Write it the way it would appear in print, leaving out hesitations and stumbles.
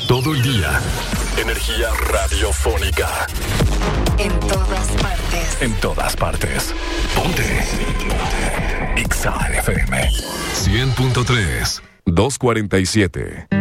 Todo el día. Energía radiofónica. En todas partes. En todas partes. Ponte. Exa FM 100.3 247.